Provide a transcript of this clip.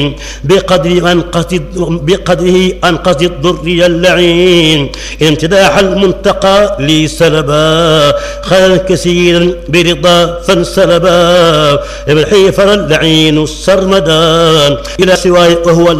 بقدره أنقذ الضري اللعين امتداح المنتقى لي سلبا خيرا كثيرا برضا فانسلبا ابن حيفر اللعين السرمدان إلى سواي وهو